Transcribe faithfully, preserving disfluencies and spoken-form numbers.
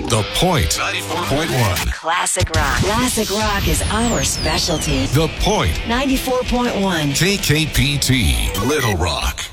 The Point ninety-four point one. Classic rock. Classic rock is our specialty. The Point ninety-four point one. K K P T, Little Rock.